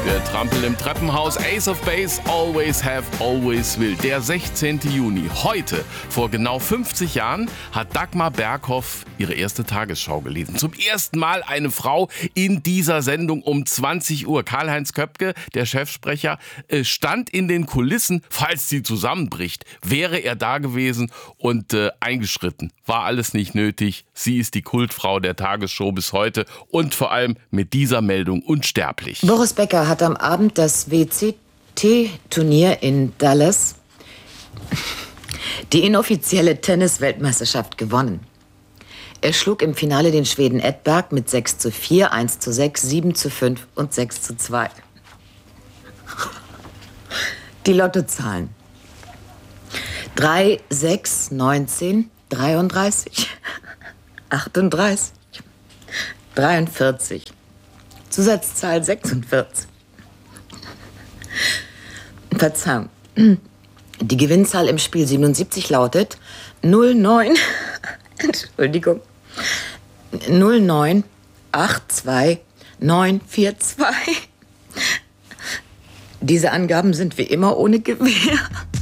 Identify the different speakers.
Speaker 1: Der Trampel im Treppenhaus, Ace of Base, Always Have, Always Will. Der 16. Juni, heute, vor genau 50 Jahren, hat Dagmar Berghoff ihre erste Tagesschau gelesen. Zum ersten Mal eine Frau in dieser Sendung um 20 Uhr. Karl-Heinz Köpke, der Chefsprecher, stand in den Kulissen, falls sie zusammenbricht. Wäre er da gewesen und eingeschritten. War alles nicht nötig. Sie ist die Kultfrau der Tagesshow bis heute und vor allem mit dieser Meldung unsterblich.
Speaker 2: Boris Becker hat am Abend das WCT-Turnier in Dallas, die inoffizielle Tennis-Weltmeisterschaft, gewonnen. Er schlug im Finale den Schweden Edberg mit 6:4, 1:6, 7:5 und 6:2. Die Lottozahlen: 3, 6, 19, 33, 38, 43, Zusatzzahl 46. Verzeihung. Die Gewinnzahl im Spiel 77 lautet 09, Entschuldigung, 0982942. Diese Angaben sind wie immer ohne Gewähr.